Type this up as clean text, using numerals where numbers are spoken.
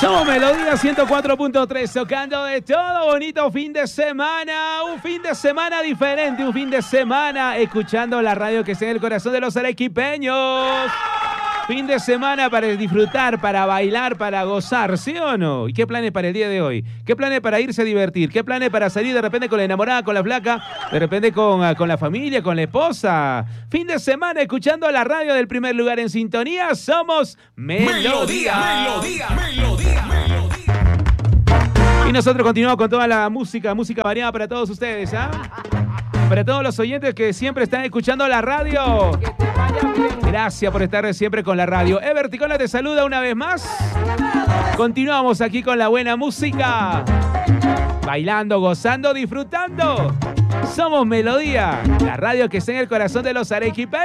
Somos Melodía 104.3, tocando de todo. Bonito fin de semana, un fin de semana diferente, un fin de semana escuchando la radio que está en el corazón de los arequipeños. Fin de semana para disfrutar, para bailar, para gozar, ¿sí o no? ¿Y qué planes para el día de hoy? ¿Qué planes para irse a divertir? ¿Qué planes para salir de repente con la enamorada, con la flaca? De repente con la familia, con la esposa. Fin de semana escuchando la radio del primer lugar en sintonía. Somos Melodía. Melodía. Y nosotros continuamos con toda la música variada para todos ustedes, ¿ah? Para todos los oyentes que siempre están escuchando la radio. Gracias por estar siempre con la radio. Everticona te saluda una vez más. Continuamos aquí con la buena música. Bailando, gozando, disfrutando. Somos Melodía, la radio que está en el corazón de los arequipeños.